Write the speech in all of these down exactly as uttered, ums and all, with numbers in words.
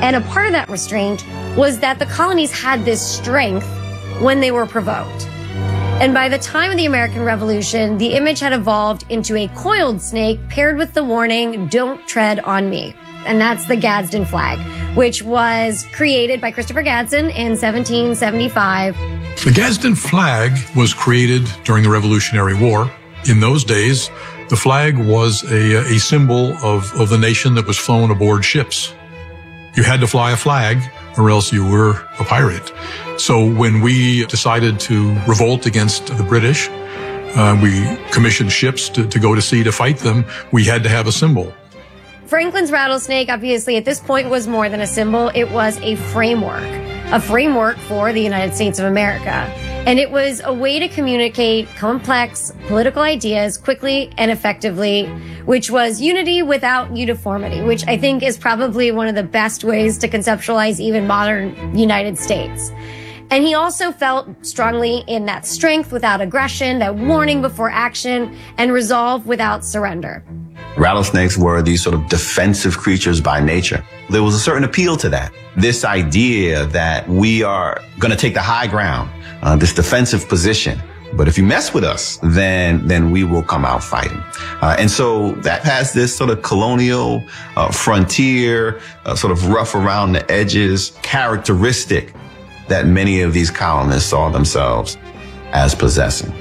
And a part of that restraint was that the colonies had this strength when they were provoked. And by the time of the American Revolution, the image had evolved into a coiled snake paired with the warning, "Don't tread on me." And that's the Gadsden flag, which was created by Christopher Gadsden in seventeen seventy-five. The Gadsden flag was created during the Revolutionary War. In those days, the flag was a, a symbol of, of the nation that was flown aboard ships. You had to fly a flag or else you were a pirate. So when we decided to revolt against the British, uh, we commissioned ships to, to go to sea to fight them. We had to have a symbol. Franklin's rattlesnake, obviously, at this point was more than a symbol. It was a framework, a framework for the United States of America. And it was a way to communicate complex political ideas quickly and effectively, which was unity without uniformity, which I think is probably one of the best ways to conceptualize even modern United States. And he also felt strongly in that strength without aggression, that warning before action, and resolve without surrender. Rattlesnakes were these sort of defensive creatures by nature. There was a certain appeal to that. This idea that we are going to take the high ground, uh, this defensive position. But if you mess with us, then then we will come out fighting. Uh, and so that has this sort of colonial, uh, frontier, uh, sort of rough around the edges characteristic that many of these colonists saw themselves as possessing.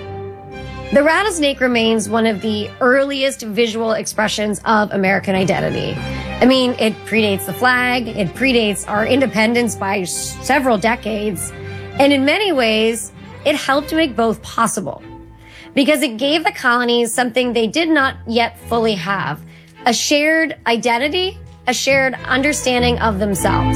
The rattlesnake remains one of the earliest visual expressions of American identity. I mean, it predates the flag, it predates our independence by several decades, and in many ways, it helped make both possible. Because it gave the colonies something they did not yet fully have, a shared identity, a shared understanding of themselves.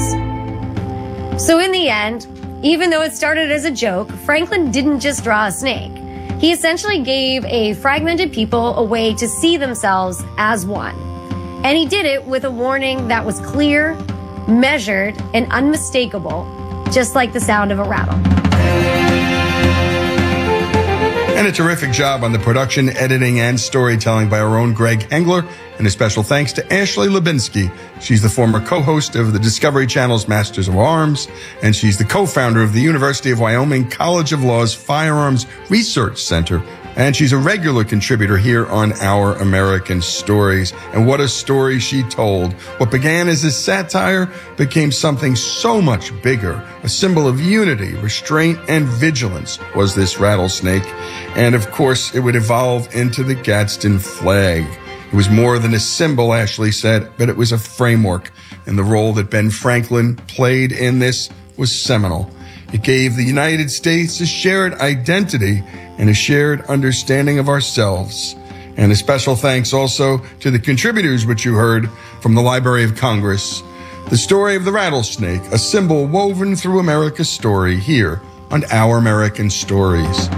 So in the end, even though it started as a joke, Franklin didn't just draw a snake. He essentially gave a fragmented people a way to see themselves as one. And he did it with a warning that was clear, measured, and unmistakable, just like the sound of a rattle. And a terrific job on the production, editing, and storytelling by our own Greg Hengler. And a special thanks to Ashley Lubinsky. She's the former co-host of the Discovery Channel's Masters of Arms, and she's the co-founder of the University of Wyoming College of Law's Firearms Research Center. And she's a regular contributor here on Our American Stories. And what a story she told. What began as a satire became something so much bigger. A symbol of unity, restraint, and vigilance was this rattlesnake. And of course, it would evolve into the Gadsden flag. It was more than a symbol, Ashley said, but it was a framework. And the role that Ben Franklin played in this was seminal. It gave the United States a shared identity and a shared understanding of ourselves. And a special thanks also to the contributors which you heard from the Library of Congress. The story of the rattlesnake, a symbol woven through America's story here on Our American Stories.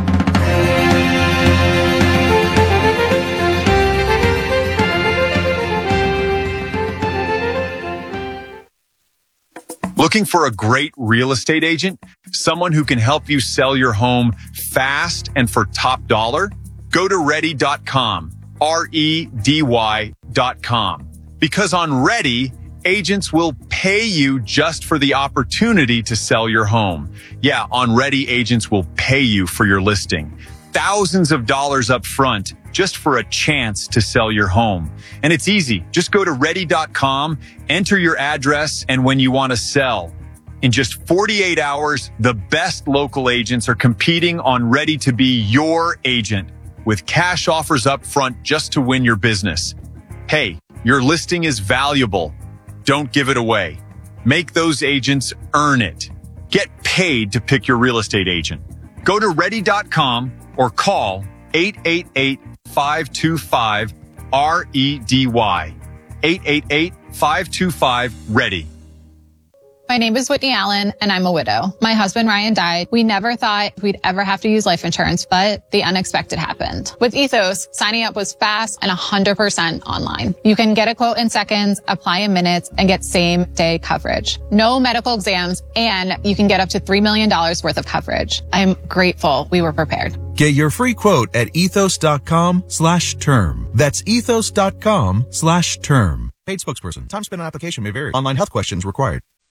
Looking for a great real estate agent? Someone who can help you sell your home fast and for top dollar? Go to ready dot com, R E D Y dot com. Because on Ready, agents will pay you just for the opportunity to sell your home. Yeah, on Ready, agents will pay you for your listing. Thousands of dollars up front just for a chance to sell your home. And it's easy. Just go to ready dot com, enter your address, and when you want to sell. In just forty-eight hours, the best local agents are competing on Ready to be your agent with cash offers up front just to win your business. Hey, your listing is valuable. Don't give it away. Make those agents earn it. Get paid to pick your real estate agent. Go to ready dot com or call eight eight eight, five two five, R E D Y. eight eight eight, five two five, READY. My name is Whitney Allen, and I'm a widow. My husband, Ryan, died. We never thought we'd ever have to use life insurance, but the unexpected happened. With Ethos, signing up was fast and one hundred percent online. You can get a quote in seconds, apply in minutes, and get same-day coverage. No medical exams, and you can get up to three million dollars worth of coverage. I'm grateful we were prepared. Get your free quote at ethos dot com slash term. That's ethos dot com slash term. Paid spokesperson. Time spent on application may vary. Online health questions required.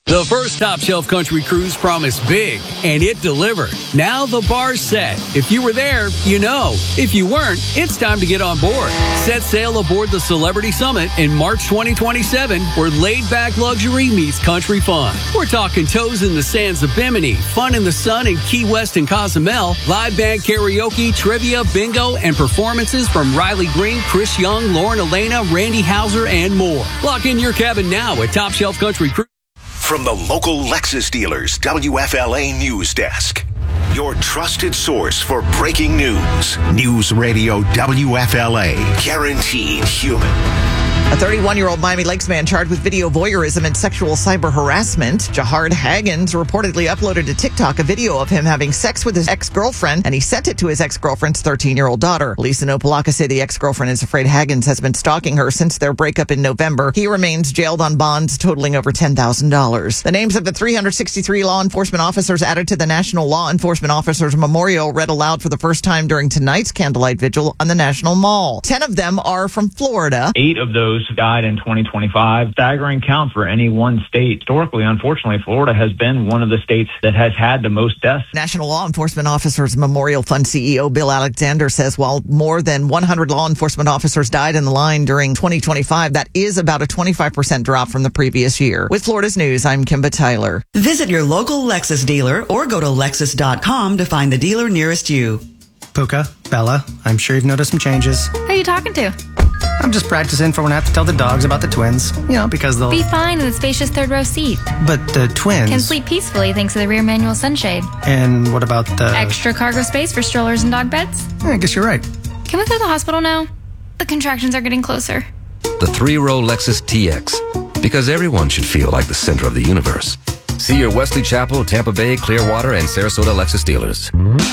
The first Top Shelf Country Cruise promised big, and it delivered. Now the bar's set. If you were there, you know. If you weren't, it's time to get on board. Set sail aboard the Celebrity Summit in March twenty twenty-seven, where laid-back luxury meets country fun. We're talking toes in the sands of Bimini, fun in the sun in Key West and Cozumel, live band karaoke, trivia, bingo, and performances from Riley Green, Chris Young, Lauren Elena, Randy Hauser, and more. Lock in your cabin now at Top Shelf Country Cruise. From the local Lexus dealers, W F L A News Desk. Your trusted source for breaking news. News Radio W F L A. Guaranteed human. A thirty-one-year-old Miami Lakes man charged with video voyeurism and sexual cyber harassment. Jahard Haggins reportedly uploaded to TikTok a video of him having sex with his ex-girlfriend, and he sent it to his ex-girlfriend's thirteen-year-old daughter. Police in Opelika say the ex-girlfriend is afraid Haggins has been stalking her since their breakup in November. He remains jailed on bonds totaling over ten thousand dollars. The names of the three hundred sixty-three law enforcement officers added to the National Law Enforcement Officers Memorial read aloud for the first time during tonight's candlelight vigil on the National Mall. Ten of them are from Florida. Eight of those died in twenty twenty-five. Staggering count for any one state. Historically, unfortunately, Florida has been one of the states that has had the most deaths. National Law Enforcement Officers Memorial Fund C E O Bill Alexander says while more than one hundred law enforcement officers died in the line during twenty twenty-five, that is about a twenty-five percent drop from the previous year. With Florida's News, I'm Kimba Tyler. Visit your local Lexus dealer or go to Lexus dot com to find the dealer nearest you. Puka, Bella, I'm sure you've noticed some changes. Who are you talking to? I'm just practicing for when I have to tell the dogs about the twins. You know, because they'll... Be fine in the spacious third row seat. But the twins... Can sleep peacefully thanks to the rear manual sunshade. And what about the... Extra cargo space for strollers and dog beds? Yeah, I guess you're right. Can we go to the hospital now? The contractions are getting closer. The three-row Lexus T X. Because everyone should feel like the center of the universe. See your Wesley Chapel, Tampa Bay, Clearwater, and Sarasota Lexus dealers.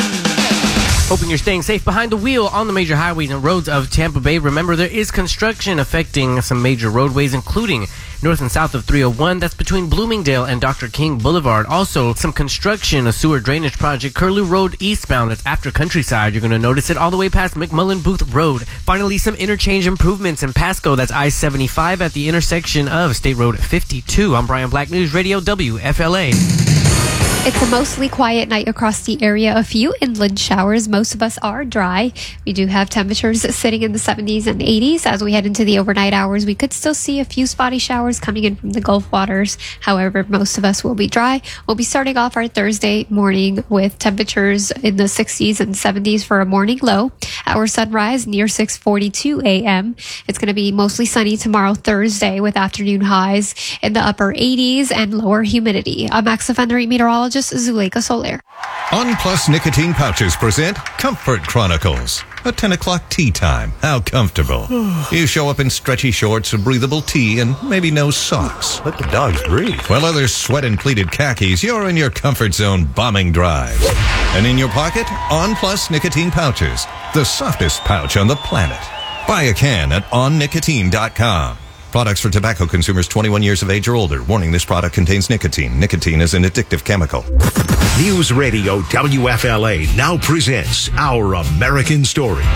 Hoping you're staying safe behind the wheel on the major highways and roads of Tampa Bay. Remember, there is construction affecting some major roadways, including north and south of three oh one. That's between Bloomingdale and Doctor King Boulevard. Also, some construction, a sewer drainage project, Curlew Road eastbound. That's after Countryside. You're going to notice it all the way past McMullen Booth Road. Finally, some interchange improvements in Pasco. That's I seventy-five at the intersection of State Road fifty-two. I'm Brian Black, News Radio W F L A. It's a mostly quiet night across the area. A few inland showers. Most of us are dry. We do have temperatures sitting in the seventies and eighties. As we head into the overnight hours, we could still see a few spotty showers coming in from the Gulf waters. However, most of us will be dry. We'll be starting off our Thursday morning with temperatures in the sixties and seventies for a morning low. Our sunrise near six forty-two a.m. It's going to be mostly sunny tomorrow, Thursday, with afternoon highs in the upper eighties and lower humidity. I'm Max Offender meteorologist Zuleika Soler. On Plus Nicotine Pouches present Comfort Chronicles. A ten o'clock tea time. How comfortable. You show up in stretchy shorts, a breathable tee, and maybe no socks. Let the dogs breathe. While others sweat in pleated khakis, you're in your comfort zone bombing drive. And in your pocket, On Plus Nicotine Pouches. The softest pouch on the planet. Buy a can at on nicotine dot com. Products for tobacco consumers twenty-one years of age or older. Warning, this product contains nicotine. Nicotine is an addictive chemical. News Radio W F L A now presents Our American Stories.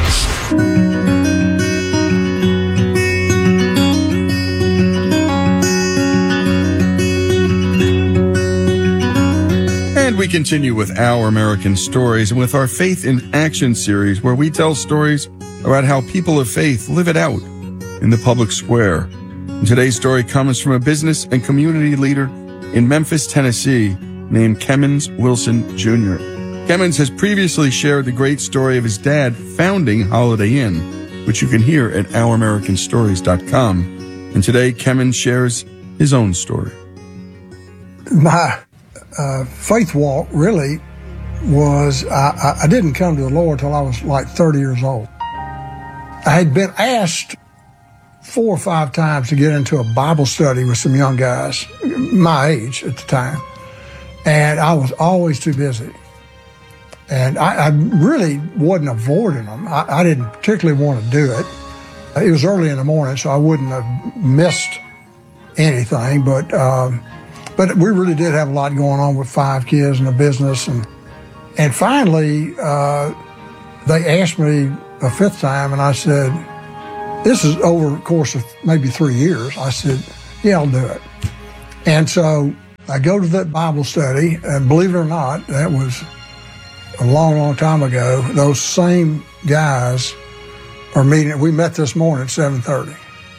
And we continue with Our American Stories and with our Faith in Action series, where we tell stories about how people of faith live it out in the public square. And today's story comes from a business and community leader in Memphis, Tennessee, named Kemmons Wilson Junior Kemmons has previously shared the great story of his dad founding Holiday Inn, which you can hear at our american stories dot com. And today, Kemmons shares his own story. My uh, faith walk really was, I, I didn't come to the Lord till I was like thirty years old. I had been asked four or five times to get into a Bible study with some young guys, my age at the time. And I was always too busy. And I, I really wasn't avoiding them. I, I didn't particularly want to do it. It was early in the morning, so I wouldn't have missed anything. But um, but we really did have a lot going on with five kids and a business. And, and finally, uh, they asked me a fifth time, and I said, this is over the course of maybe three years. I said, yeah, I'll do it. And so I go to that Bible study, and believe it or not, that was a long, long time ago. Those same guys are meeting. We met this morning at seven thirty.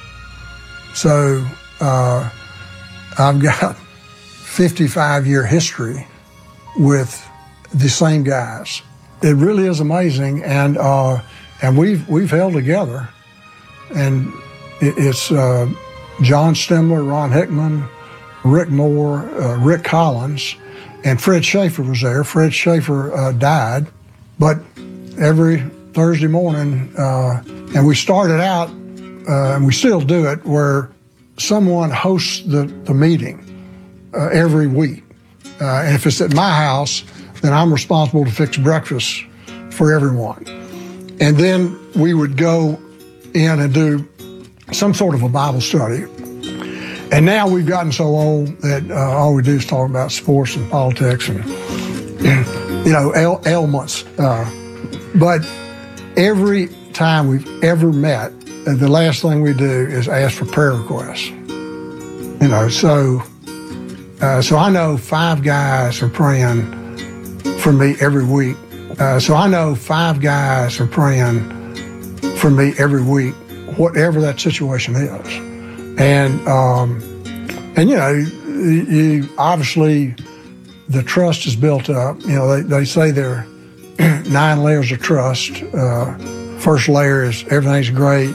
So uh, I've got fifty-five year history with the same guys. It really is amazing, and uh, and we've we've held together, and it, it's uh, John Stemler, Ron Hickman, Rick Moore, uh, Rick Collins, and Fred Schaefer was there. Fred Schaefer uh, died, but every Thursday morning, uh, and we started out, uh, and we still do it, where someone hosts the, the meeting uh, every week. Uh, and if it's at my house, then I'm responsible to fix breakfast for everyone. And then we would go in and do some sort of a Bible study. And now we've gotten so old that uh, all we do is talk about sports and politics and, and you know, ail- ailments. Uh, but every time we've ever met, uh, the last thing we do is ask for prayer requests. You know, so uh, so I know five guys are praying for me every week. Uh, so I know five guys are praying for me every week, whatever that situation is. And, um, and you know, you, you obviously the trust is built up. You know, they, they say there are nine layers of trust. Uh, first layer is everything's great.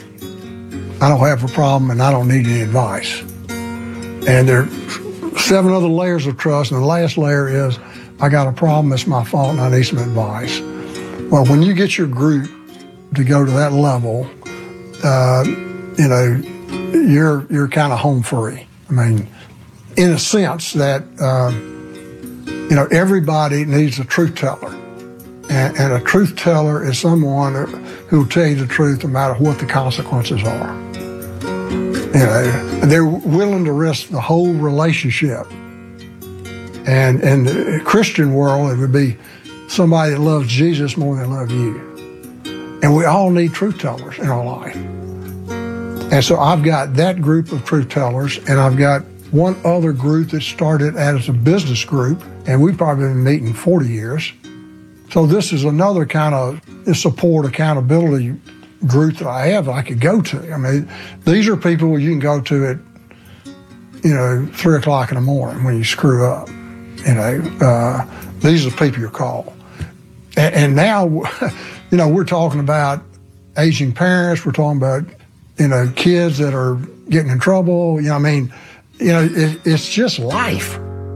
I don't have a problem and I don't need any advice. And there are seven other layers of trust. And the last layer is I got a problem, it's my fault, and I need some advice. Well, when you get your group to go to that level, uh, you know, you're you're kind of home free. I mean, in a sense that, uh, you know, everybody needs a truth teller. And, and a truth teller is someone who will tell you the truth no matter what the consequences are. You know, they're willing to risk the whole relationship. And in the Christian world, it would be somebody that loves Jesus more than they love you. And we all need truth tellers in our life. And so I've got that group of truth tellers, and I've got one other group that started as a business group, and we've probably been meeting forty years. So this is another kind of support, accountability group that I have that I could go to. I mean, these are people you can go to at, you know, three o'clock in the morning when you screw up. You know, uh, these are the people you call. And, and now, you know, we're talking about aging parents. We're talking about, you know, kids that are getting in trouble. You know, I mean, you know, it, it's just life.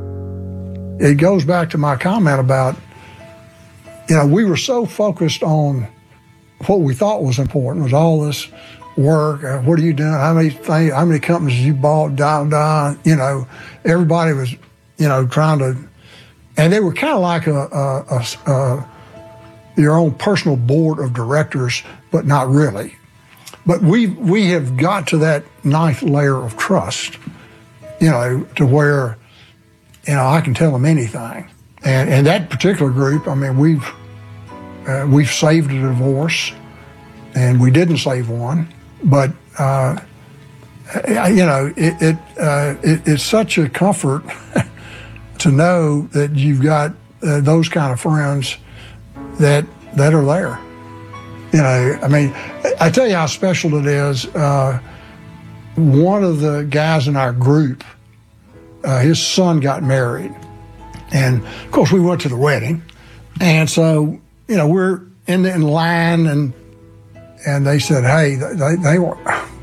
It goes back to my comment about, you know, we were so focused on what we thought was important, was all this work. Uh, what are you doing? How many things, how many companies you bought, down, down, you know, everybody was, you know, trying to, and they were kind of like a, a, a, a your own personal board of directors, but not really. But we we have got to that ninth layer of trust, you know, to where, you know, I can tell them anything. And and that particular group, I mean, we've uh, we've saved a divorce, and we didn't save one, but uh, you know, it it, uh, it it's such a comfort to know that you've got uh, those kind of friends that that are there. You know, I mean, I tell you how special it is. Uh, one of the guys in our group, uh, his son got married. And, of course, we went to the wedding. And so, you know, we're in, the, in line, and and they said, hey, they, they were...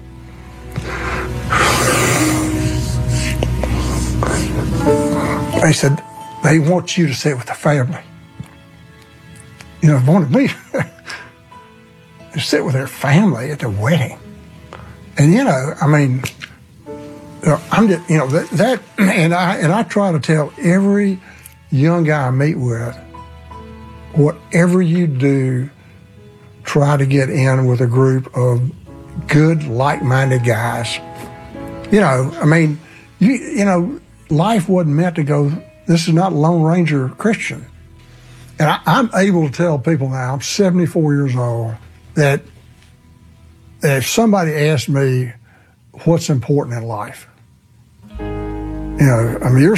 They said, they want you to sit with the family. You know, they wanted me to sit with their family at the wedding. And, you know, I mean, I'm just, you know, that, that and I and I try to tell every young guy I meet with, whatever you do, try to get in with a group of good, like-minded guys. You know, I mean, you you know, life wasn't meant to go, this is not Lone Ranger Christian. And I, I'm able to tell people now, I'm seventy-four years old, that, that if somebody asked me what's important in life, you know, I mean, you're